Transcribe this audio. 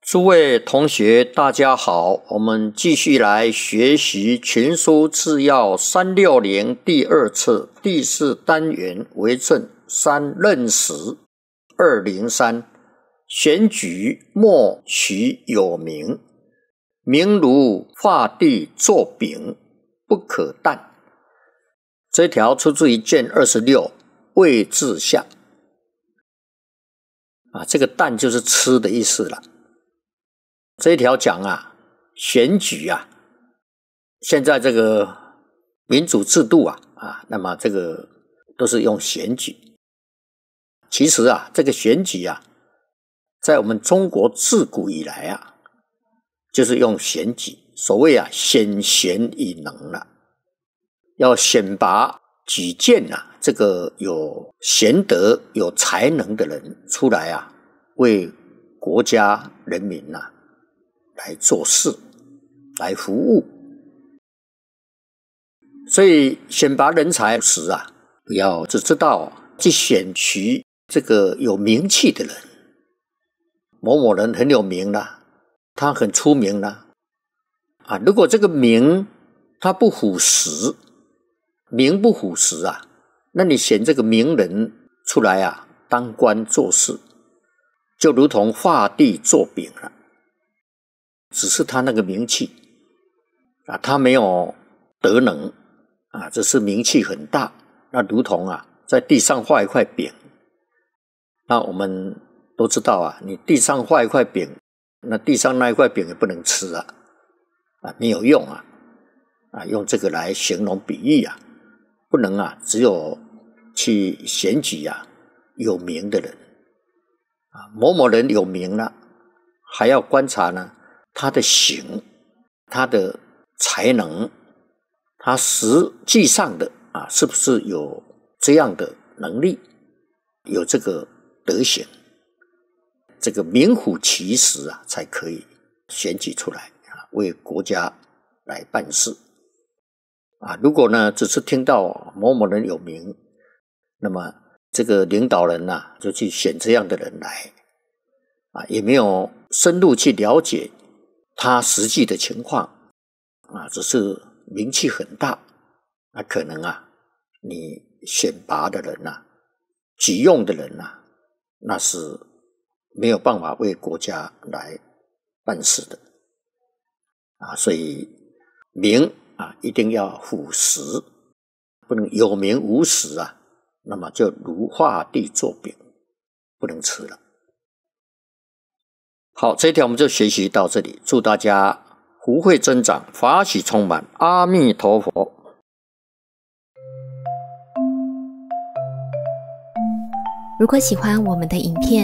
诸位同学大家好，我们继续来学习群书治要360第二册第4单元为政3任时203选举莫取有名，名如画地作饼，不可啖。这条出自于卷26位字下这个啖就是吃的意思了。这一条讲选举现在这个民主制度那么这个都是用选举。其实这个选举在我们中国自古以来就是用选举，所谓选贤与能要选拔举荐这个有贤德有才能的人出来为国家人民来做事来服务。所以选拔人才时不要只知道去选取这个有名气的人，某某人很有名他很出名如果这个名他不符实，名不符实那你选这个名人出来当官做事，就如同画地做饼了。只是他那个名气他没有德能只是名气很大，那如同在地上画一块饼。那我们都知道你地上画一块饼，那地上那一块饼也不能吃没有用用这个来形容比喻不能只有去选举有名的人某某人有名了，还要观察他的行，他的才能，他实际上的是不是有这样的能力，有这个德行，这个名副其实才可以选举出来为国家来办事如果只是听到某某人有名，那么这个领导人就去选这样的人来也没有深入去了解他实际的情况只是名气很大，那可能你选拔的人举用的人那是没有办法为国家来办事的所以名一定要符实，不能有名无实那么就如画地做饼，不能吃了。好，这一条我们就学习到这里，祝大家福慧增长，法喜充满，阿弥陀佛。 如果喜欢我们的影片，